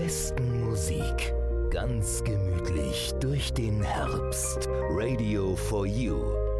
besten Musik. Ganz gemütlich durch den Herbst. Radio for You.